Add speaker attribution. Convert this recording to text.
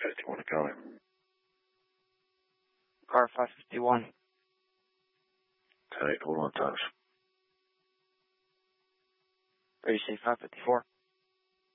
Speaker 1: 551 to County.
Speaker 2: Car 551.
Speaker 1: Okay, hold on, Thomas.
Speaker 2: Ready to say 554.